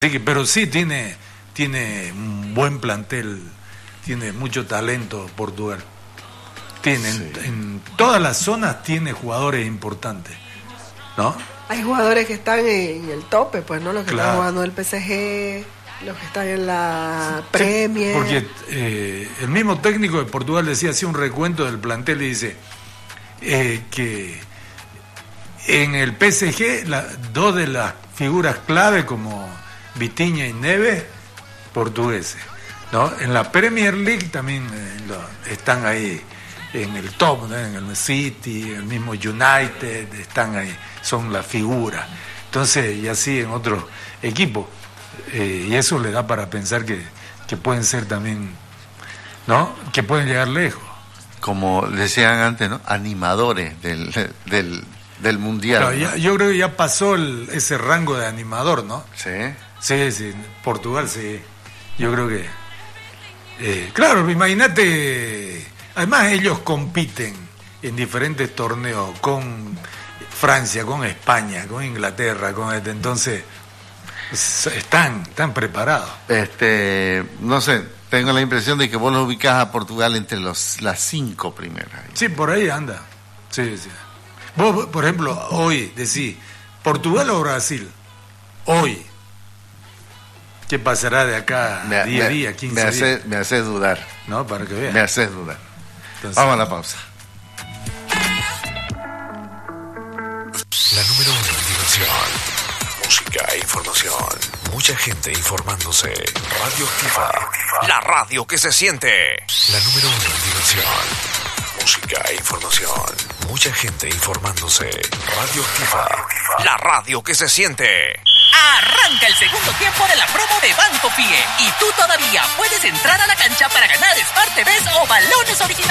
Sí, pero sí tiene un buen plantel, tiene mucho talento Portugal. Tiene Sí. en todas las zonas tiene jugadores importantes, ¿no? Hay jugadores que están en el tope, pues, ¿no? Los que Claro. están jugando el PSG, los que están en la Premier. Porque el mismo técnico de Portugal hacía un recuento del plantel y dice que en el PSG dos de las figuras clave como Vitinha y Neves, portugueses, ¿no? En la Premier League también están ahí en el top, ¿no? En el City, el mismo United, están ahí, son las figuras. Entonces, y así en otros equipos. Y eso le da para pensar que pueden ser también, ¿no? Que pueden llegar lejos. Como decían antes, ¿no? Animadores del mundial. Claro, ¿no? yo creo que ya pasó ese rango de animador, ¿no? Sí. Sí, Portugal sí. Yo creo que... claro, imagínate, además ellos compiten en diferentes torneos con Francia, con España, con Inglaterra, entonces están preparados. No sé, tengo la impresión de que vos lo ubicás a Portugal entre las 5 primeras. Sí, por ahí anda. Sí. Vos, por ejemplo, hoy decís, ¿Portugal o Brasil? Hoy. ¿Qué pasará de acá a 10 días, 15 días? Me haces dudar. ¿No? Para que veas. Me haces dudar. Entonces, Vamos a la pausa. La número 1 en diversión, música e información. Mucha gente informándose. Radio Activa. La radio que se siente. La número 1 en diversión, música e información. Mucha gente informándose. Radio Activa. La radio que se siente. Arranca el segundo tiempo de la promo de Banco Pie y tú todavía puedes entrar a la cancha para ganar Smart TVs o balones originales.